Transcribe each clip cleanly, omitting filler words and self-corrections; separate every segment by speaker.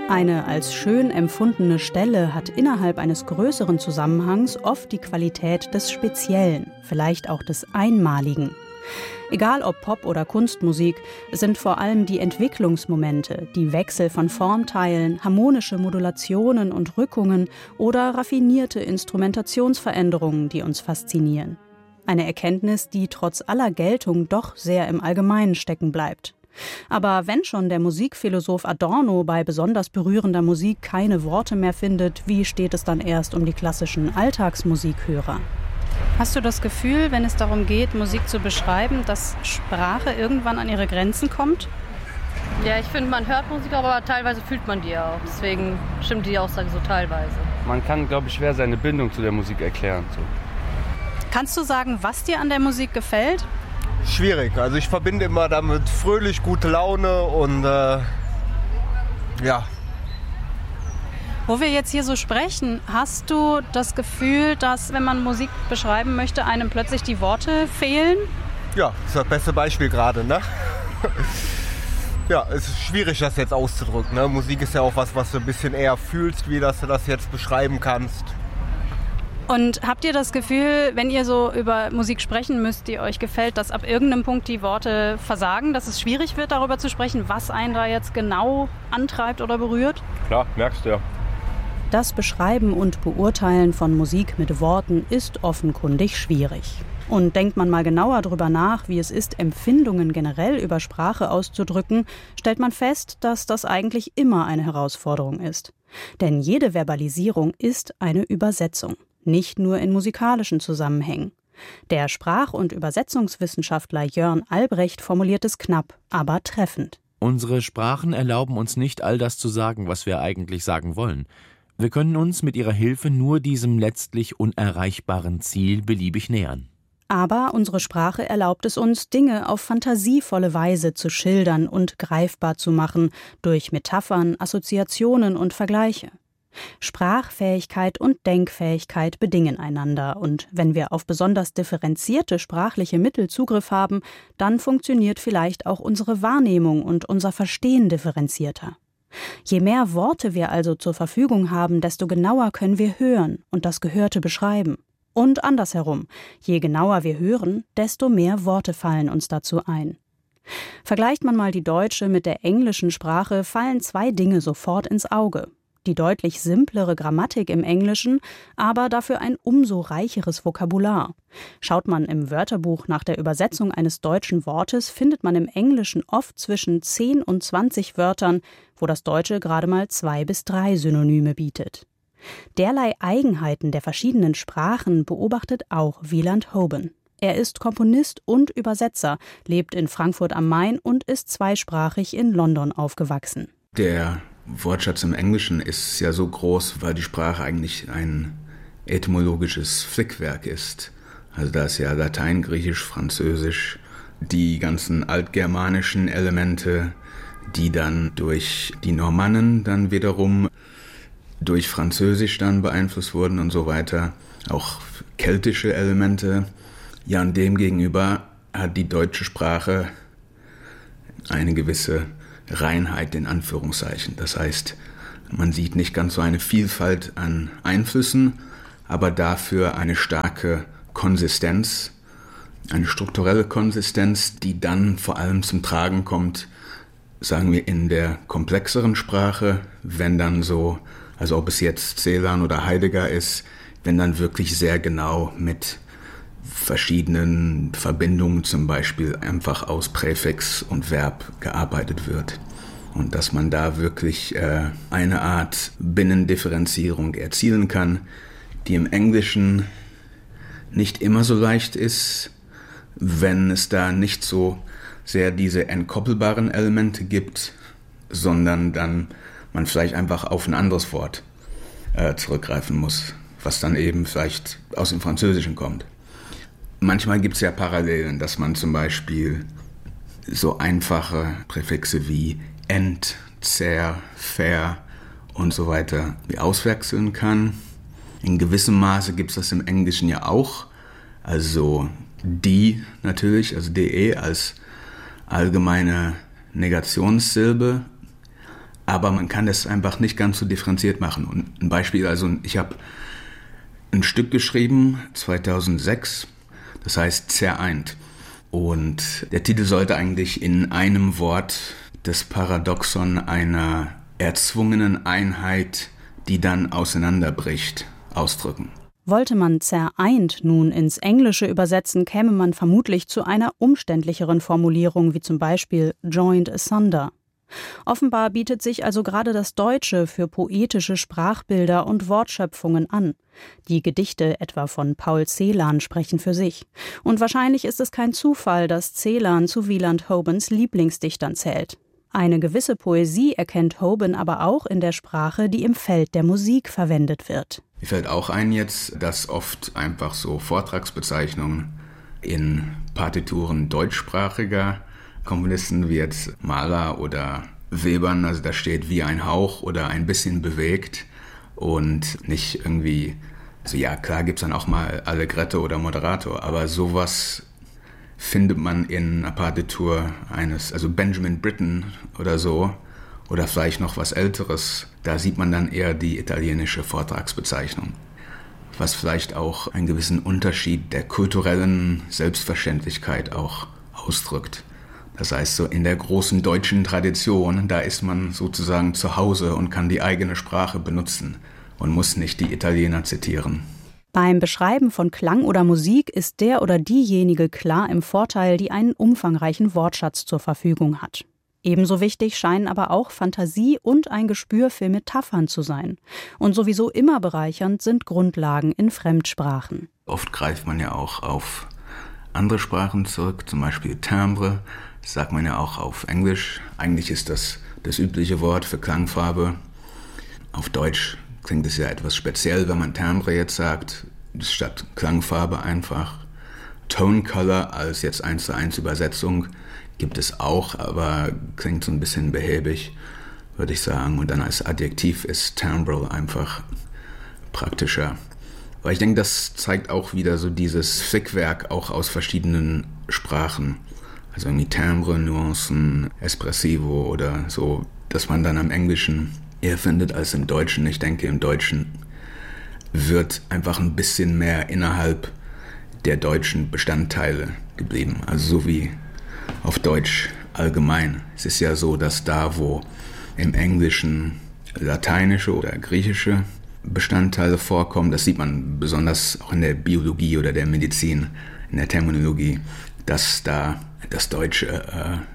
Speaker 1: Eine als schön empfundene Stelle hat innerhalb eines größeren Zusammenhangs oft die Qualität des Speziellen, vielleicht auch des Einmaligen. Egal ob Pop- oder Kunstmusik, es sind vor allem die Entwicklungsmomente, die Wechsel von Formteilen, harmonische Modulationen und Rückungen oder raffinierte Instrumentationsveränderungen, die uns faszinieren. Eine Erkenntnis, die trotz aller Geltung doch sehr im Allgemeinen stecken bleibt. Aber wenn schon der Musikphilosoph Adorno bei besonders berührender Musik keine Worte mehr findet, wie steht es dann erst um die klassischen Alltagsmusikhörer? Hast du das Gefühl, wenn es darum geht, Musik zu beschreiben, dass Sprache irgendwann an ihre Grenzen kommt?
Speaker 2: Ja, ich finde, man hört Musik, aber teilweise fühlt man die auch. Deswegen stimmt die Aussage so teilweise.
Speaker 3: Man kann, glaube ich, schwer seine Bindung zu der Musik erklären. So.
Speaker 1: Kannst du sagen, was dir an der Musik gefällt?
Speaker 4: Schwierig. Also ich verbinde immer damit fröhlich, gute Laune und ja.
Speaker 1: Wo wir jetzt hier so sprechen, hast du das Gefühl, dass, wenn man Musik beschreiben möchte, einem plötzlich die Worte fehlen?
Speaker 4: Ja, das ist das beste Beispiel gerade, ne? Ja, es ist schwierig, das jetzt auszudrücken, ne? Musik ist ja auch was du ein bisschen eher fühlst, wie dass du das jetzt beschreiben kannst.
Speaker 1: Und habt ihr das Gefühl, wenn ihr so über Musik sprechen müsst, die euch gefällt, dass ab irgendeinem Punkt die Worte versagen, dass es schwierig wird, darüber zu sprechen, was einen da jetzt genau antreibt oder berührt?
Speaker 3: Klar, merkst du ja.
Speaker 1: Das Beschreiben und Beurteilen von Musik mit Worten ist offenkundig schwierig. Und denkt man mal genauer drüber nach, wie es ist, Empfindungen generell über Sprache auszudrücken, stellt man fest, dass das eigentlich immer eine Herausforderung ist. Denn jede Verbalisierung ist eine Übersetzung. Nicht nur in musikalischen Zusammenhängen. Der Sprach- und Übersetzungswissenschaftler Jörn Albrecht formuliert es knapp, aber treffend.
Speaker 5: Unsere Sprachen erlauben uns nicht, all das zu sagen, was wir eigentlich sagen wollen. Wir können uns mit ihrer Hilfe nur diesem letztlich unerreichbaren Ziel beliebig nähern.
Speaker 1: Aber unsere Sprache erlaubt es uns, Dinge auf fantasievolle Weise zu schildern und greifbar zu machen, durch Metaphern, Assoziationen und Vergleiche. Sprachfähigkeit und Denkfähigkeit bedingen einander und wenn wir auf besonders differenzierte sprachliche Mittel Zugriff haben, dann funktioniert vielleicht auch unsere Wahrnehmung und unser Verstehen differenzierter. Je mehr Worte wir also zur Verfügung haben, desto genauer können wir hören und das Gehörte beschreiben. Und andersherum, je genauer wir hören, desto mehr Worte fallen uns dazu ein. Vergleicht man mal die deutsche mit der englischen Sprache, fallen zwei Dinge sofort ins Auge. Die deutlich simplere Grammatik im Englischen, aber dafür ein umso reicheres Vokabular. Schaut man im Wörterbuch nach der Übersetzung eines deutschen Wortes, findet man im Englischen oft zwischen 10 und 20 Wörtern, wo das Deutsche gerade mal 2 bis 3 Synonyme bietet. Derlei Eigenheiten der verschiedenen Sprachen beobachtet auch Wieland Hoban. Er ist Komponist und Übersetzer, lebt in Frankfurt am Main und ist zweisprachig in London aufgewachsen.
Speaker 6: Der Wortschatz im Englischen ist ja so groß, weil die Sprache eigentlich ein etymologisches Flickwerk ist. Also da ist ja Latein, Griechisch, Französisch, die ganzen altgermanischen Elemente, die dann durch die Normannen dann wiederum durch Französisch dann beeinflusst wurden und so weiter. Auch keltische Elemente. Ja, und demgegenüber hat die deutsche Sprache eine gewisse Reinheit in Anführungszeichen. Das heißt, man sieht nicht ganz so eine Vielfalt an Einflüssen, aber dafür eine starke Konsistenz, eine strukturelle Konsistenz, die dann vor allem zum Tragen kommt, sagen wir, in der komplexeren Sprache, wenn dann so, also ob es jetzt Celan oder Heidegger ist, wenn dann wirklich sehr genau mit verschiedenen Verbindungen, zum Beispiel einfach aus Präfix und Verb gearbeitet wird. Und dass man da wirklich eine Art Binnendifferenzierung erzielen kann, die im Englischen nicht immer so leicht ist, wenn es da nicht so sehr diese entkoppelbaren Elemente gibt, sondern dann man vielleicht einfach auf ein anderes Wort zurückgreifen muss, was dann eben vielleicht aus dem Französischen kommt. Manchmal gibt es ja Parallelen, dass man zum Beispiel so einfache Präfixe wie ent, zer, ver und so weiter auswechseln kann. In gewissem Maße gibt es das im Englischen ja auch. Also die natürlich, also de als allgemeine Negationssilbe. aber man kann das einfach nicht ganz so differenziert machen. Und ein Beispiel, also ich habe ein Stück geschrieben, 2006, das heißt Zereint. Und der Titel sollte eigentlich in einem Wort das Paradoxon einer erzwungenen Einheit, die dann auseinanderbricht, ausdrücken.
Speaker 1: Wollte man zereint nun ins Englische übersetzen, käme man vermutlich zu einer umständlicheren Formulierung, wie zum Beispiel joined asunder. Offenbar bietet sich also gerade das Deutsche für poetische Sprachbilder und Wortschöpfungen an. Die Gedichte etwa von Paul Celan sprechen für sich. Und wahrscheinlich ist es kein Zufall, dass Celan zu Wieland Hobens Lieblingsdichtern zählt. Eine gewisse Poesie erkennt Hoban aber auch in der Sprache, die im Feld der Musik verwendet wird.
Speaker 6: Mir fällt auch ein jetzt, dass oft einfach so Vortragsbezeichnungen in Partituren deutschsprachiger Komponisten wie jetzt Mahler oder Webern, also da steht wie ein Hauch oder ein bisschen bewegt und nicht irgendwie, also ja klar gibt es dann auch mal Allegretto oder Moderato, aber sowas findet man in einer Partitur also Benjamin Britten oder so, oder vielleicht noch was Älteres, da sieht man dann eher die italienische Vortragsbezeichnung, was vielleicht auch einen gewissen Unterschied der kulturellen Selbstverständlichkeit auch ausdrückt. Das heißt, so in der großen deutschen Tradition, da ist man sozusagen zu Hause und kann die eigene Sprache benutzen und muss nicht die Italiener zitieren.
Speaker 1: Beim Beschreiben von Klang oder Musik ist der oder diejenige klar im Vorteil, die einen umfangreichen Wortschatz zur Verfügung hat. Ebenso wichtig scheinen aber auch Fantasie und ein Gespür für Metaphern zu sein. Und sowieso immer bereichernd sind Grundlagen in Fremdsprachen.
Speaker 6: Oft greift man ja auch auf andere Sprachen zurück, zum Beispiel Timbre, das sagt man ja auch auf Englisch. Eigentlich ist das übliche Wort für Klangfarbe. Auf Deutsch klingt es ja etwas speziell, wenn man Timbre jetzt sagt, statt Klangfarbe einfach. Tone Color als jetzt 1:1 Übersetzung gibt es auch, aber klingt so ein bisschen behäbig, würde ich sagen. Und dann als Adjektiv ist Timbre einfach praktischer. Aber ich denke, das zeigt auch wieder so dieses Flickwerk auch aus verschiedenen Sprachen. Also irgendwie Timbre, Nuancen, Espressivo oder so, dass man dann am Englischen eher findet als im Deutschen. Ich denke, im Deutschen wird einfach ein bisschen mehr innerhalb der deutschen Bestandteile geblieben. Also so wie auf Deutsch allgemein. Es ist ja so, dass da, wo im Englischen lateinische oder griechische Bestandteile vorkommen, das sieht man besonders auch in der Biologie oder der Medizin, in der Terminologie, dass da das Deutsche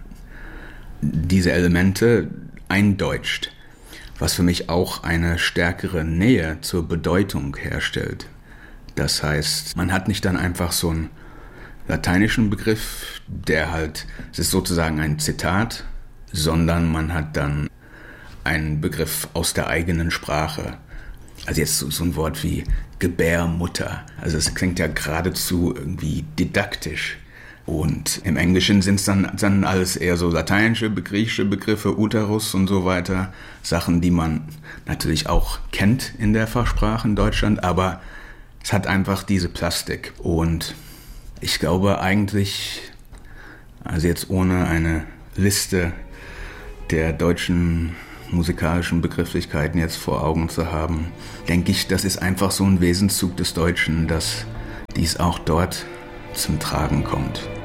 Speaker 6: diese Elemente eindeutscht, was für mich auch eine stärkere Nähe zur Bedeutung herstellt. Das heißt, man hat nicht dann einfach so einen lateinischen Begriff, es ist sozusagen ein Zitat, sondern man hat dann einen Begriff aus der eigenen Sprache. Also jetzt so ein Wort wie Gebärmutter. Also es klingt ja geradezu irgendwie didaktisch. Und im Englischen sind es dann alles eher so lateinische, griechische Begriffe, Uterus und so weiter. Sachen, die man natürlich auch kennt in der Fachsprache in Deutschland, aber es hat einfach diese Plastik. Und ich glaube eigentlich, also jetzt ohne eine Liste der deutschen musikalischen Begrifflichkeiten jetzt vor Augen zu haben, denke ich, das ist einfach so ein Wesenszug des Deutschen, dass dies auch dort zum Tragen kommt.